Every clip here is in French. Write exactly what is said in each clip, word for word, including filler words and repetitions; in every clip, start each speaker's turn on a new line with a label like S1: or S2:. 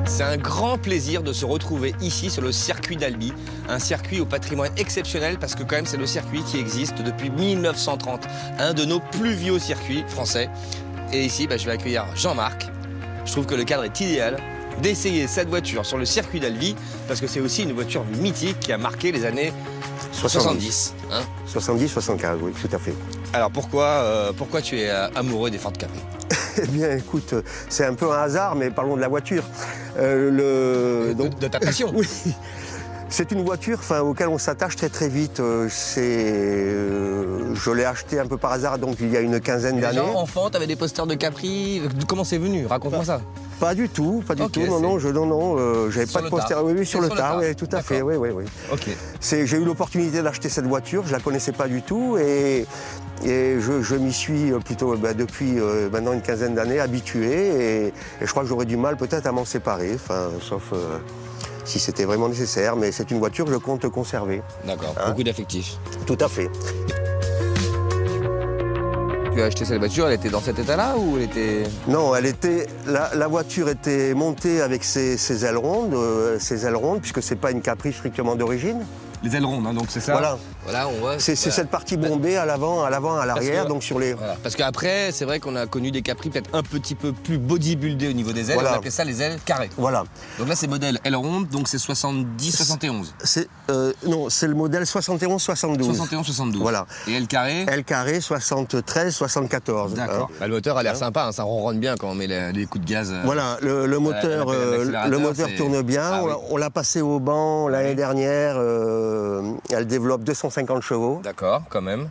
S1: C'est un grand plaisir de se retrouver ici sur le circuit d'Albi, un circuit au patrimoine exceptionnel parce que quand même c'est le circuit qui existe depuis mille neuf cent trente, un de nos plus vieux circuits français. Et ici, bah, je vais accueillir Jean-Marc. Je trouve que le cadre est idéal d'essayer cette voiture sur le circuit d'Albi parce que c'est aussi une voiture mythique qui a marqué les années soixante-dix. Hein
S2: soixante-dix, soixante-quinze, oui, tout à fait.
S1: Alors pourquoi, euh, pourquoi tu es euh, amoureux des Ford Capri?
S2: Eh bien, écoute, c'est un peu un hasard, mais parlons de la voiture. Euh, le...
S1: de,
S2: Donc...
S1: de ta passion.
S2: Oui. C'est une voiture enfin, auquel on s'attache très très vite. Euh, euh, je l'ai acheté un peu par hasard, donc il y a une quinzaine d'années.
S1: Déjà, enfant, tu avais des posters de Capri. Comment c'est venu? Raconte-moi ça.
S2: Pas du tout, pas du
S1: okay,
S2: tout. Non, non, je, non, non, euh, j'avais pas de poster. Oui, oui, sur le tard, oui, tout à fait. Oui, oui, oui.
S1: Ok.
S2: J'ai eu l'opportunité d'acheter cette voiture, je la connaissais pas du tout et, et je, je m'y suis plutôt bah, depuis euh, maintenant une quinzaine d'années habitué et, et je crois que j'aurais du mal peut-être à m'en séparer, enfin, sauf euh, si c'était vraiment nécessaire. Mais c'est une voiture que je compte conserver.
S1: D'accord.
S2: Hein?
S1: Beaucoup d'affectifs.
S2: Tout à fait.
S1: Tu as acheté cette voiture, elle était dans cet état-là ou elle était...
S2: Non, elle était, la, la voiture était montée avec ses, ses ailes rondes, euh, ses ailes rondes, puisque c'est pas une Capri strictement d'origine.
S1: Les ailes rondes, hein, donc c'est ça.
S2: Voilà.
S1: Voilà, on voit.
S2: C'est
S1: voilà.
S2: cette partie bombée à l'avant, à l'avant, à l'arrière, donc sur les.
S1: Voilà. Parce qu'après, c'est vrai qu'on a connu des Capri peut-être un petit peu plus bodybuildés au niveau des ailes.
S2: Voilà.
S1: On appelait ça les ailes carrées.
S2: Voilà.
S1: Donc là, c'est modèle aile ronde, donc c'est soixante-dix, soixante et onze.
S2: C'est euh, non, c'est le modèle soixante et onze soixante-douze.
S1: soixante et onze, soixante-douze.
S2: Voilà.
S1: Et aile carrée.
S2: Aile carrée soixante-treize, soixante-quatorze.
S1: D'accord. Bah, le moteur a l'air sympa, hein, ça ronronne bien quand on met les, les coups de gaz. Euh...
S2: Voilà, le, le moteur, euh, le moteur tourne bien. Ah, on
S1: oui.
S2: l'a passé au banc l'année oui. dernière. Euh, elle développe deux cent cinquante chevaux.
S1: D'accord, quand même.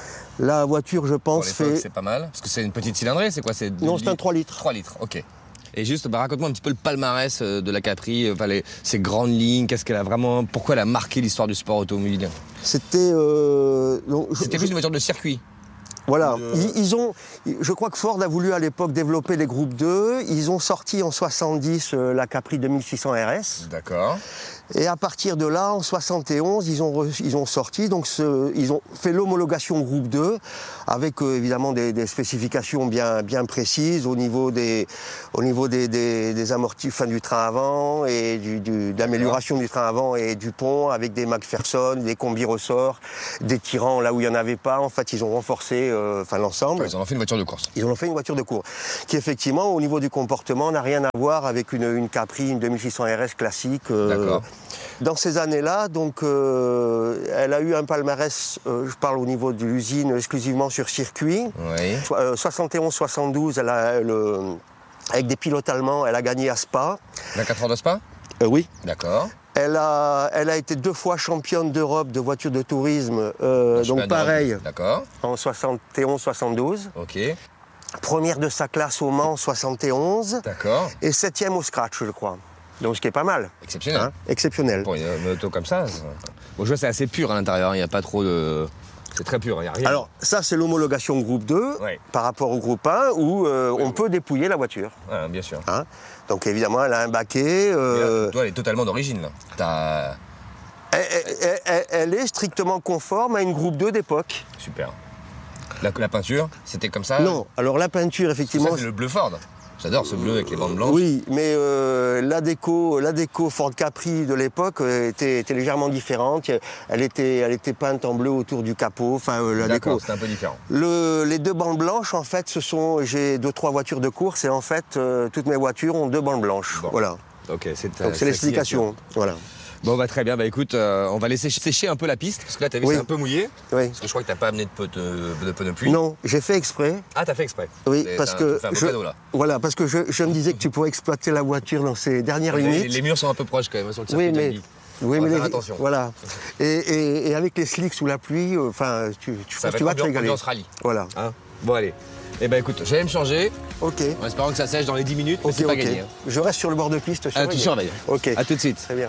S2: La voiture, je pense, fait...
S1: C'est pas mal, parce que c'est une petite cylindrée, c'est quoi?
S2: Non, c'est un trois litres.
S1: trois litres, ok. Et juste, bah, raconte-moi un petit peu le palmarès de la Capri, enfin, les, ses grandes lignes, qu'est-ce qu'elle a vraiment... Pourquoi elle a marqué l'histoire du sport automobile?
S2: C'était... Euh,
S1: C'était plus une voiture de circuit.
S2: Voilà, euh... ils, ils ont, je crois que Ford a voulu à l'époque développer les groupes deux. Ils ont sorti en soixante-dix euh, la Capri deux mille six cents R S.
S1: D'accord.
S2: Et à partir de là, en soixante et onze, ils ont, ils ont sorti, donc ce, ils ont fait l'homologation groupe deux, avec euh, évidemment des, des spécifications bien, bien précises au niveau des, au niveau des, des, des amortis, enfin, du train avant et du, du, de l'amélioration du train avant et du pont, avec des McPherson, des combis ressorts, des tirants là où il n'y en avait pas. En fait, ils ont renforcé euh, enfin, l'ensemble.
S1: Ils en ont fait une voiture de course.
S2: Ils en ont fait une voiture de course, qui effectivement, au niveau du comportement, n'a rien à voir avec une, une Capri, une deux mille six cents R S classique. Euh,
S1: D'accord.
S2: Dans ces années-là, donc, euh, elle a eu un palmarès, euh, je parle au niveau de l'usine, exclusivement sur circuit.
S1: Oui.
S2: Euh, soixante et onze soixante-douze, elle a, elle, euh, avec des pilotes allemands, elle a gagné à Spa.
S1: vingt-quatre heures de Spa?
S2: euh, Oui.
S1: D'accord.
S2: Elle a, elle a été deux fois championne d'Europe de voitures de tourisme, euh, donc pareil, en soixante et onze soixante-douze.
S1: Ok.
S2: Première de sa classe au Mans, soixante et onze.
S1: D'accord.
S2: Et septième au scratch, je crois. Donc ce qui est pas mal.
S1: Exceptionnel.
S2: Hein, exceptionnel.
S1: Pour une moto comme ça, bon, je vois c'est assez pur à l'intérieur, il n'y a pas trop de... C'est très pur, il n'y a rien.
S2: Alors ça c'est l'homologation groupe deux, ouais. Par rapport au groupe un, où euh, oui, on oui. peut dépouiller la voiture.
S1: Ouais, bien sûr.
S2: Hein, donc évidemment elle a un baquet. Euh...
S1: Là, toi elle est totalement d'origine là. T'as...
S2: Elle, elle, elle, elle est strictement conforme à une groupe deux d'époque.
S1: Super. La, la peinture, c'était comme ça?
S2: Non, alors la peinture effectivement...
S1: Ça, c'est le bleu Ford. J'adore ce bleu avec les bandes blanches.
S2: Oui, mais euh, la déco, la déco Ford Capri de l'époque euh, était, était légèrement différente. Elle était, elle était peinte en bleu autour du capot. Enfin, euh, la
S1: D'accord,
S2: déco.
S1: c'était un peu différent.
S2: Le, les deux bandes blanches, en fait, ce sont. J'ai deux, trois voitures de course et en fait, euh, toutes mes voitures ont deux bandes blanches. Bon. Voilà.
S1: Ok, c'est.
S2: Donc c'est l'explication. Voilà.
S1: Bon bah très bien, bah écoute, euh, on va laisser sécher un peu la piste, parce que là t'as vu oui. C'est un peu mouillé.
S2: Oui.
S1: Parce que je crois que t'as pas amené de pneus de, de, de pluie.
S2: Non, j'ai fait exprès.
S1: Ah t'as fait exprès.
S2: Oui, parce que
S1: un
S2: je,
S1: cadeau, là.
S2: Voilà, parce que je, je me disais que tu pourrais exploiter la voiture dans ses dernières
S1: les,
S2: limites.
S1: Les murs sont un peu proches quand même sur le circuit.
S2: Oui, mais oui,
S1: on
S2: mais
S1: va
S2: les,
S1: faire attention.
S2: Voilà. Et, et, et avec les slicks sous la pluie, enfin, euh, tu, tu,
S1: ça
S2: tu
S1: va
S2: vas te régaler.
S1: Ambiance rallye.
S2: Voilà.
S1: Hein, bon allez. Eh ben écoute, j'allais me changer.
S2: Ok.
S1: En espérant que ça sèche dans les dix minutes, mais
S2: okay,
S1: c'est pas
S2: okay.
S1: gagné. Hein.
S2: Je reste sur le bord de piste.
S1: Ah, tu surveilles.
S2: Ok.
S1: À tout de suite.
S2: Très bien.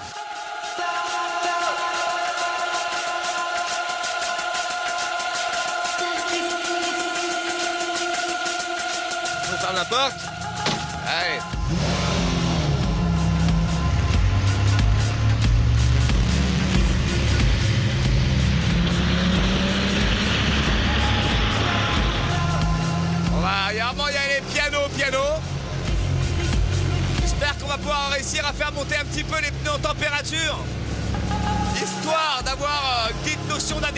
S1: On ferme la porte. Allez. On va, il y a les pianos, pianos. J'espère qu'on va va pouvoir réussir à faire monter un petit peu les pneus en température, histoire d'avoir une petite notion d'adaptation.